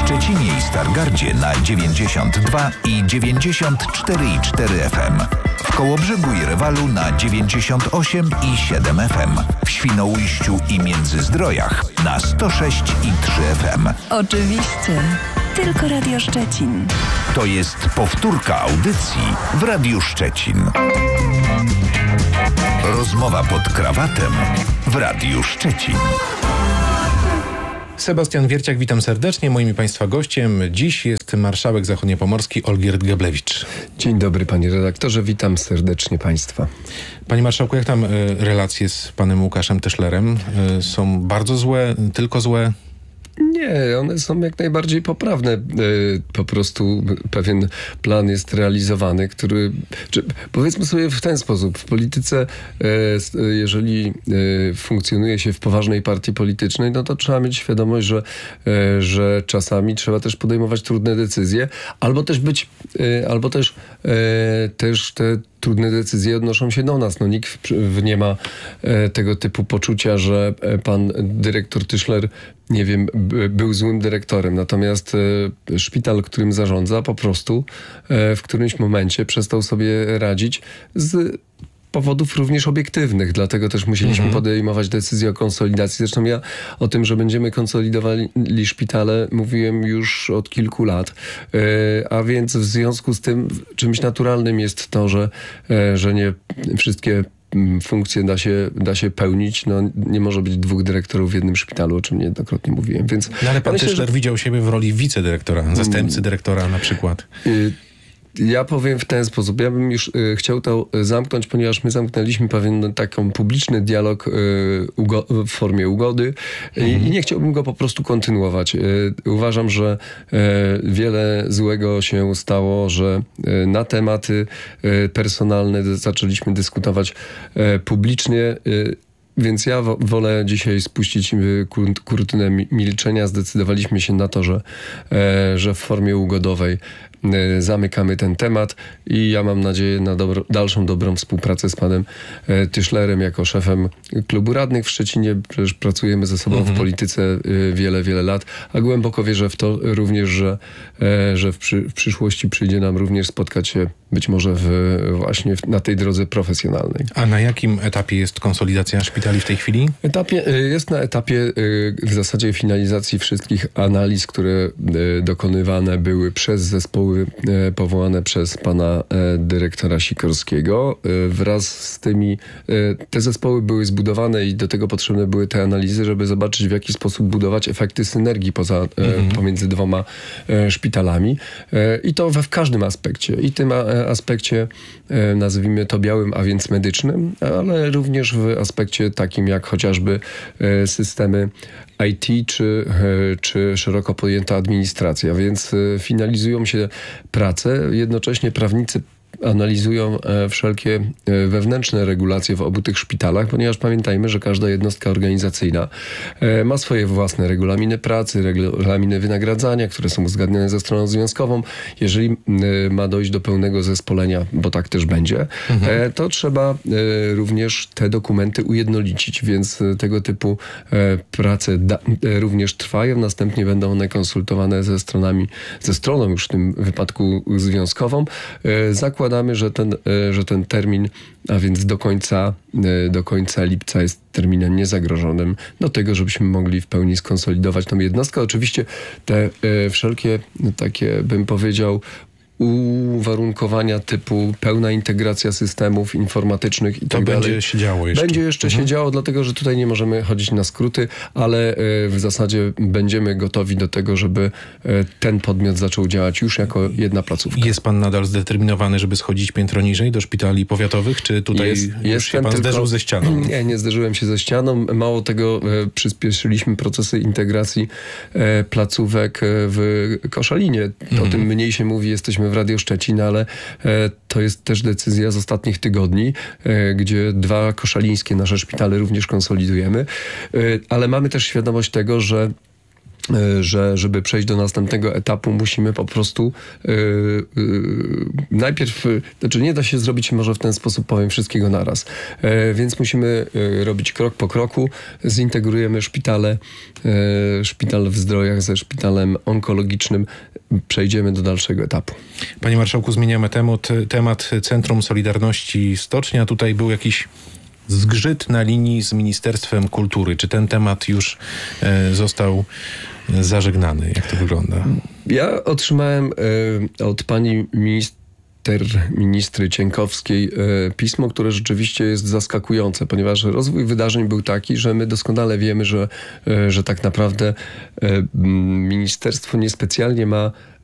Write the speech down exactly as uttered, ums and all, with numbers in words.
Szczecinie i Stargardzie na dziewięćdziesiąt dwa i dziewięćdziesiąt cztery i cztery F M. W Kołobrzegu i Rewalu na dziewięćdziesiąt osiem i siedem F M. W Świnoujściu i Międzyzdrojach na sto sześć i trzy F M. Oczywiście. Tylko Radio Szczecin. To jest powtórka audycji w Radiu Szczecin. Rozmowa pod krawatem w Radiu Szczecin. Sebastian Wierciak, witam serdecznie. Moim i Państwa gościem dziś jest marszałek zachodniopomorski Olgierd Geblewicz. Dzień dobry, panie redaktorze, witam serdecznie Państwa. Panie marszałku, jak tam y, relacje z panem Łukaszem Tyszlerem? Y, są bardzo złe, tylko złe? Nie, one są jak najbardziej poprawne. Po prostu pewien plan jest realizowany, który... Czy, powiedzmy sobie w ten sposób. W polityce, jeżeli funkcjonuje się w poważnej partii politycznej, no to trzeba mieć świadomość, że, że czasami trzeba też podejmować trudne decyzje, albo też być, albo też, też te trudne decyzje odnoszą się do nas. No, nikt nie ma tego typu poczucia, że pan dyrektor Tyszler, nie wiem, był złym dyrektorem. Natomiast szpital, którym zarządza, po prostu w którymś momencie przestał sobie radzić z powodów również obiektywnych. Dlatego też musieliśmy mhm. podejmować decyzję o konsolidacji. Zresztą ja o tym, że będziemy konsolidowali szpitale, mówiłem już od kilku lat. A więc w związku z tym czymś naturalnym jest to, że, że nie wszystkie funkcje da się, da się pełnić. No, nie może być dwóch dyrektorów w jednym szpitalu, o czym niejednokrotnie mówiłem. Więc no ale pan ja Tyszler że... widział siebie w roli wicedyrektora, zastępcy dyrektora na przykład. Y Ja powiem w ten sposób. Ja bym już y, chciał to zamknąć, ponieważ my zamknęliśmy pewien taki publiczny dialog y, w formie ugody mhm. i, i nie chciałbym go po prostu kontynuować. Y, uważam, że y, wiele złego się stało, że y, na tematy y, personalne zaczęliśmy dyskutować y, publicznie. Y, Więc ja wolę dzisiaj spuścić kurtynę milczenia. Zdecydowaliśmy się na to, że, że w formie ugodowej zamykamy ten temat i ja mam nadzieję na dobro, dalszą dobrą współpracę z panem Tyszlerem jako szefem klubu radnych w Szczecinie. Przecież pracujemy ze sobą mhm. w polityce wiele, wiele lat, a głęboko wierzę w to również, że, że w, przy, w przyszłości przyjdzie nam również spotkać się być może w, właśnie w, na tej drodze profesjonalnej. A na jakim etapie jest konsolidacja szpitali w tej chwili? Etapie, jest na etapie w zasadzie finalizacji wszystkich analiz, które dokonywane były przez zespoły powołane przez pana dyrektora Sikorskiego. Wraz z tymi, te zespoły były zbudowane i do tego potrzebne były te analizy, żeby zobaczyć, w jaki sposób budować efekty synergii poza, mhm. pomiędzy dwoma szpitalami. I to we w każdym aspekcie. I tym aspekcie, nazwijmy to białym, a więc medycznym, ale również w aspekcie takim jak chociażby systemy I T czy, czy szeroko pojęta administracja. Więc finalizują się prace. Jednocześnie prawnicy analizują wszelkie wewnętrzne regulacje w obu tych szpitalach, ponieważ pamiętajmy, że każda jednostka organizacyjna ma swoje własne regulaminy pracy, regulaminy wynagradzania, które są uzgadniane ze stroną związkową. Jeżeli ma dojść do pełnego zespolenia, bo tak też będzie, mhm. to trzeba również te dokumenty ujednolicić, więc tego typu prace również trwają. Następnie będą one konsultowane ze stronami, ze stroną już w tym wypadku związkową. Zakładamy, że ten, że ten termin, a więc do końca, do końca lipca jest terminem niezagrożonym do tego, żebyśmy mogli w pełni skonsolidować tą jednostkę. Oczywiście te wszelkie takie, bym powiedział, uwarunkowania typu pełna integracja systemów informatycznych i to tak dalej. będzie się działo jeszcze. Będzie jeszcze mhm. się działo, dlatego że tutaj nie możemy chodzić na skróty, ale w zasadzie będziemy gotowi do tego, żeby ten podmiot zaczął działać już jako jedna placówka. Jest pan nadal zdeterminowany, żeby schodzić piętro niżej do szpitali powiatowych, czy tutaj jest, już się pan tylko zderzył ze ścianą? Nie, nie zderzyłem się ze ścianą. Mało tego, przyspieszyliśmy procesy integracji placówek w Koszalinie. Mhm. O tym mniej się mówi, jesteśmy w Radio Szczecin, ale e, to jest też decyzja z ostatnich tygodni, e, gdzie dwa koszalińskie nasze szpitale również konsolidujemy. E, ale mamy też świadomość tego, że że żeby przejść do następnego etapu, musimy po prostu yy, yy, najpierw, znaczy nie da się zrobić może w ten sposób, powiem, wszystkiego naraz. Yy, więc musimy yy, robić krok po kroku. Zintegrujemy szpitale, yy, szpital w Zdrojach ze szpitalem onkologicznym. Przejdziemy do dalszego etapu. Panie marszałku, zmieniamy temat. Temat Centrum Solidarności Stocznia. Tutaj był jakiś zgrzyt na linii z Ministerstwem Kultury. Czy ten temat już e, został zażegnany? Jak to wygląda? Ja otrzymałem e, od pani minister, ministry Cienkowskiej e, pismo, które rzeczywiście jest zaskakujące, ponieważ rozwój wydarzeń był taki, że my doskonale wiemy, że, e, że tak naprawdę e, ministerstwo niespecjalnie ma